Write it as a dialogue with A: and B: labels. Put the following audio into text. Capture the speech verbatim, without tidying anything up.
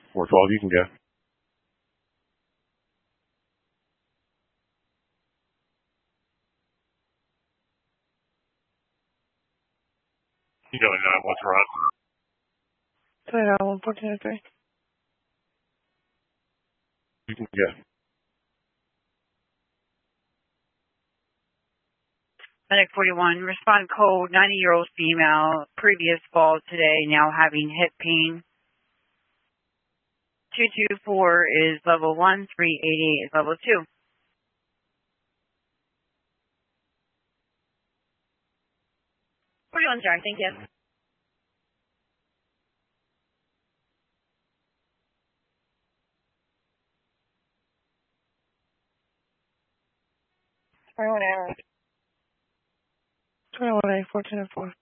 A: four twelve, you can go. You go in nine one for us.
B: Toyota one fourteen oh three.
A: You can go.
C: Medic forty-one, respond code, ninety-year-old female, previous fall today, now having hip pain. two two four is level one, three eighty-eight is level two.
D: forty-one, sir, thank you.
B: twenty-one A. twenty-one A, fourteen oh four.